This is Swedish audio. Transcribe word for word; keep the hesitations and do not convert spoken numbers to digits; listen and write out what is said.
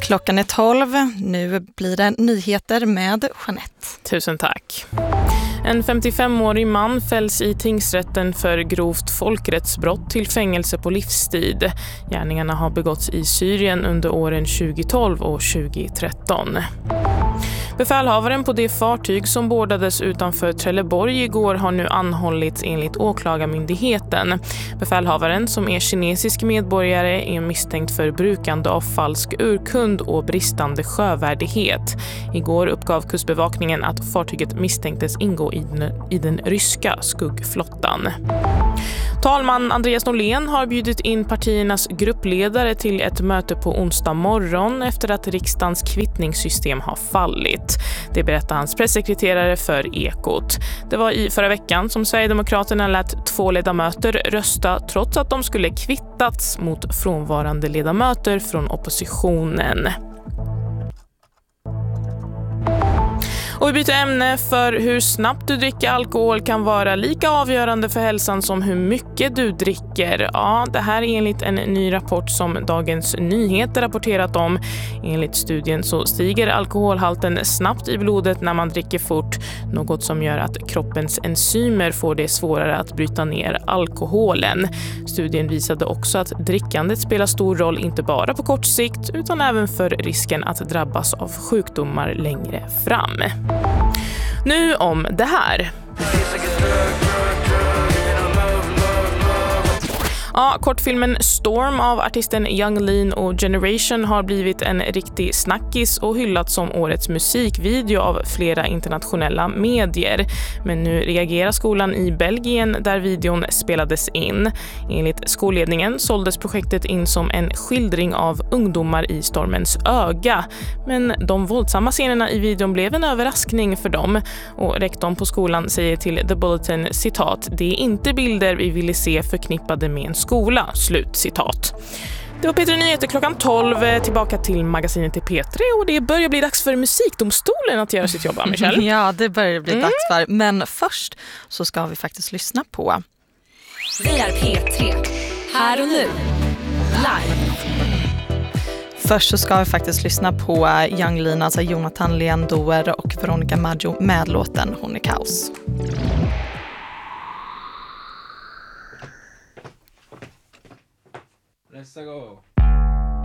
Klockan är tolv. Nu blir det nyheter med Jeanette. Tusen tack. En femtiofemårig man fälls i tingsrätten för grovt folkrättsbrott till fängelse på livstid. Gärningarna har begåtts i Syrien under åren tjugohundratolv och tjugohundratretton. Befälhavaren på det fartyg som bordades utanför Trelleborg igår har nu anhållits enligt åklagarmyndigheten. Befälhavaren, som är kinesisk medborgare, är misstänkt för brukande av falsk urkund och bristande sjövärdighet. Igår uppgav kustbevakningen att fartyget misstänktes ingå i den, i den ryska skuggflottan. Talman Andreas Norlén har bjudit in partiernas gruppledare till ett möte på onsdag morgon efter att riksdagens kvittningssystem har fallit. Det berättar hans pressekreterare för Ekot. Det var i förra veckan som Sverigedemokraterna lät två ledamöter rösta trots att de skulle kvittats mot frånvarande ledamöter från oppositionen. Och vi byter ämne, för hur snabbt du dricker alkohol kan vara lika avgörande för hälsan som hur mycket du dricker. Ja, det här är enligt en ny rapport som Dagens Nyheter rapporterat om. Enligt studien så stiger alkoholhalten snabbt i blodet när man dricker fort, något som gör att kroppens enzymer får det svårare att bryta ner alkoholen. Studien visade också att drickandet spelar stor roll inte bara på kort sikt utan även för risken att drabbas av sjukdomar längre fram. Nu om det här. Ja, kortfilmen Storm av artisten Yung Lean och Generation har blivit en riktig snackis och hyllats som årets musikvideo av flera internationella medier. Men nu reagerar skolan i Belgien där videon spelades in. Enligt skolledningen såldes projektet in som en skildring av ungdomar i stormens öga. Men de våldsamma scenerna i videon blev en överraskning för dem. Och rektorn på skolan säger till The Bulletin, citat, det är inte bilder vi ville se förknippade med en skola, slut citat. Det var P tre Nyheter klockan tolv, tillbaka till magasinet till P tre, och det börjar bli dags för Musikdomstolen att göra sitt jobb, Michelle. Ja, det börjar bli mm. dags för, men först så ska vi faktiskt lyssna på Vi är P tre, här och nu, live. Först så ska vi faktiskt lyssna på Yung Lean, alltså Jonathan Leandoer och Veronica Maggio med låten Hon är kaos. Let's go.